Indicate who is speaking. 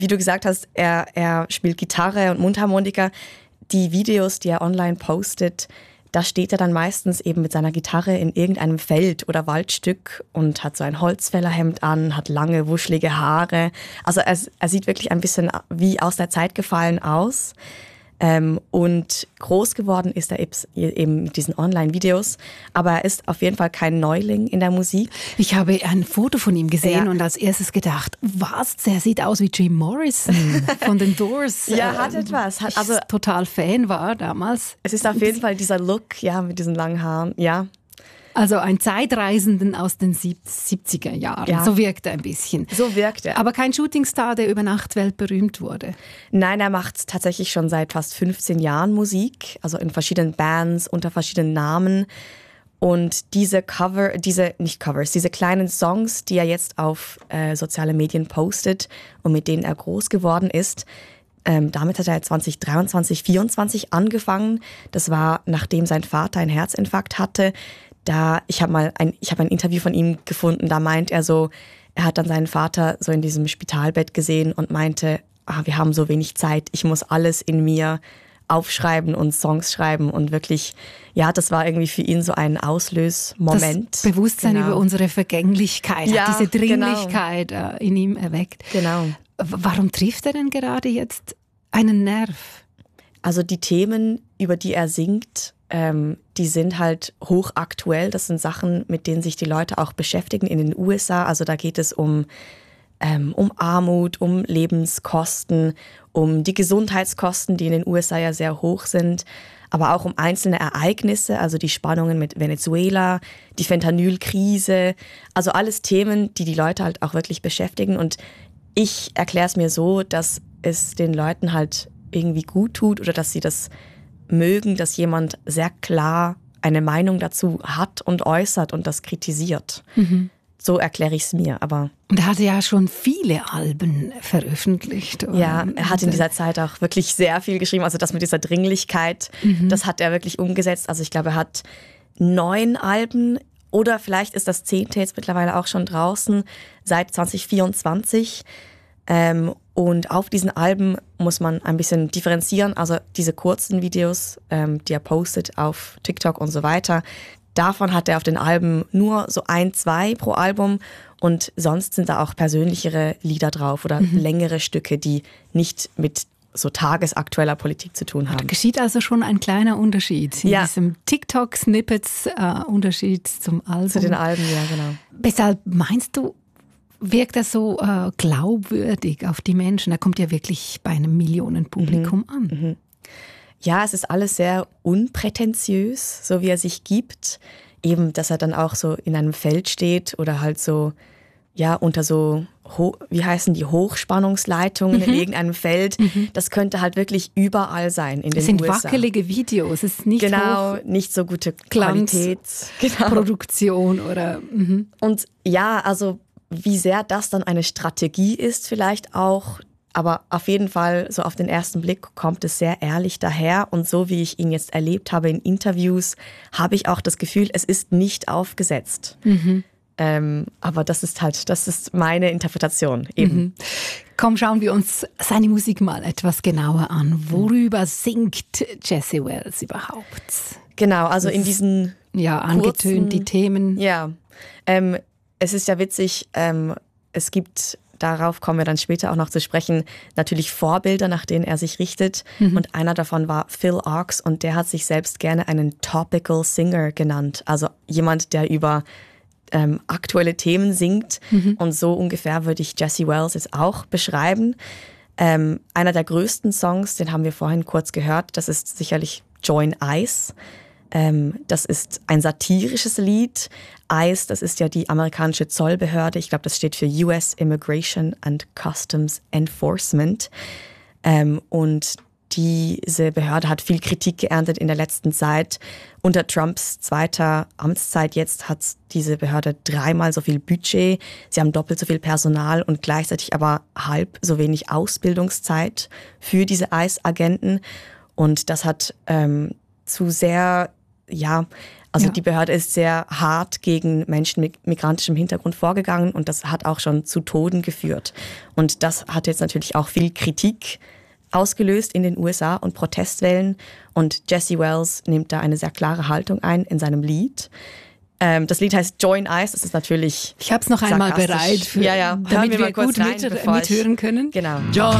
Speaker 1: wie du gesagt hast, er spielt Gitarre und Mundharmonika. Die Videos, die er online postet, da steht er dann meistens eben mit seiner Gitarre in irgendeinem Feld oder Waldstück und hat so ein Holzfällerhemd an, hat lange, wuschelige Haare. Also er sieht wirklich ein bisschen wie aus der Zeit gefallen aus. Und groß geworden ist er eben mit diesen Online-Videos. Aber er ist auf jeden Fall kein Neuling in der Musik.
Speaker 2: Ich habe ein Foto von ihm gesehen und als erstes gedacht, was, der sieht aus wie Jim Morrison von den Doors.
Speaker 1: Ja, hat etwas.
Speaker 2: Also total Fan war damals.
Speaker 1: Es ist auf jeden Fall dieser Look, ja, mit diesen langen Haaren, ja.
Speaker 2: Also ein Zeitreisenden aus den 70er Jahren. Ja. So wirkt er ein bisschen.
Speaker 1: So wirkt er.
Speaker 2: Aber kein Shootingstar, der über Nacht weltberühmt wurde.
Speaker 1: Nein, er macht tatsächlich schon seit fast 15 Jahren Musik. Also in verschiedenen Bands, unter verschiedenen Namen. Und diese kleinen Songs, die er jetzt auf soziale Medien postet und mit denen er groß geworden ist, damit hat er 2023, 2024 angefangen. Das war, nachdem sein Vater einen Herzinfarkt hatte. Ich habe ein Interview von ihm gefunden, da meint er so, er hat dann seinen Vater so in diesem Spitalbett gesehen und meinte, wir haben so wenig Zeit, ich muss alles in mir aufschreiben und Songs schreiben und wirklich, ja, das war irgendwie für ihn so ein Auslösmoment.
Speaker 2: Das Bewusstsein über unsere Vergänglichkeit, hat diese Dringlichkeit in ihm erweckt.
Speaker 1: Genau.
Speaker 2: Warum trifft er denn gerade jetzt einen Nerv?
Speaker 1: Also die Themen, über die er singt, die sind halt hochaktuell. Das sind Sachen, mit denen sich die Leute auch beschäftigen in den USA. Also da geht es um Armut, um Lebenskosten, um die Gesundheitskosten, die in den USA ja sehr hoch sind, aber auch um einzelne Ereignisse, also die Spannungen mit Venezuela, die Fentanyl-Krise, also alles Themen, die die Leute halt auch wirklich beschäftigen. Und ich erkläre es mir so, dass es den Leuten halt irgendwie gut tut oder dass sie das mögen, dass jemand sehr klar eine Meinung dazu hat und äußert und das kritisiert. Mhm. So erkläre ich es mir. Aber
Speaker 2: und er hatte ja schon viele Alben veröffentlicht. Oder?
Speaker 1: Ja, er hat in dieser Zeit auch wirklich sehr viel geschrieben. Also das mit dieser Dringlichkeit, das hat er wirklich umgesetzt. Also ich glaube, er hat 9 Alben oder vielleicht ist das 10. jetzt mittlerweile auch schon draußen seit 2024. Und auf diesen Alben muss man ein bisschen differenzieren. Also diese kurzen Videos, die er postet auf TikTok und so weiter, davon hat er auf den Alben nur so 1, 2 pro Album. Und sonst sind da auch persönlichere Lieder drauf oder längere Stücke, die nicht mit so tagesaktueller Politik zu tun haben.
Speaker 2: Da geschieht also schon ein kleiner Unterschied in diesem TikTok-Snippets Unterschied zum Album.
Speaker 1: Zu den Alben, ja, genau.
Speaker 2: Weshalb meinst du, wirkt er so glaubwürdig auf die Menschen? Er kommt ja wirklich bei einem Millionenpublikum an. Mhm.
Speaker 1: Ja, es ist alles sehr unprätentiös, so wie er sich gibt. Eben, dass er dann auch so in einem Feld steht oder halt so, ja, unter so, wie heißen die, Hochspannungsleitungen in irgendeinem Feld. Das könnte halt wirklich überall sein in den USA.
Speaker 2: Es sind wackelige Videos, es ist nicht
Speaker 1: nicht so gute Qualität.
Speaker 2: Produktion oder...
Speaker 1: Und ja, also wie sehr das dann eine Strategie ist vielleicht auch, aber auf jeden Fall so auf den ersten Blick kommt es sehr ehrlich daher und so wie ich ihn jetzt erlebt habe in Interviews, habe ich auch das Gefühl, es ist nicht aufgesetzt. Aber das ist meine Interpretation eben.
Speaker 2: Komm, schauen wir uns seine Musik mal etwas genauer an. Worüber singt Jessie Wells überhaupt?
Speaker 1: Genau, also in diesen
Speaker 2: angetönt die Themen.
Speaker 1: Ja, es ist ja witzig, es gibt, darauf kommen wir dann später auch noch zu sprechen, natürlich Vorbilder, nach denen er sich richtet. Und einer davon war Phil Ochs und der hat sich selbst gerne einen Topical Singer genannt. Also jemand, der über aktuelle Themen singt. Und so ungefähr würde ich Jessie Wells jetzt auch beschreiben. Einer der größten Songs, den haben wir vorhin kurz gehört, das ist sicherlich Join ICE. Das ist ein satirisches Lied. ICE, das ist ja die amerikanische Zollbehörde. Ich glaube, das steht für US Immigration and Customs Enforcement. Und diese Behörde hat viel Kritik geerntet in der letzten Zeit. Unter Trumps zweiter Amtszeit jetzt hat diese Behörde 3-mal so viel Budget. Sie haben doppelt so viel Personal und gleichzeitig aber halb so wenig Ausbildungszeit für diese ICE-Agenten. Und das hat zu sehr Also die Behörde ist sehr hart gegen Menschen mit migrantischem Hintergrund vorgegangen und das hat auch schon zu Toten geführt. Und das hat jetzt natürlich auch viel Kritik ausgelöst in den USA und Protestwellen. Und Jesse Wells nimmt da eine sehr klare Haltung ein in seinem Lied. Das Lied heißt Join ICE, das ist natürlich
Speaker 2: Ich habe es noch einmal bereit,
Speaker 1: damit
Speaker 2: wir gut mithören können.
Speaker 1: Genau.
Speaker 2: Join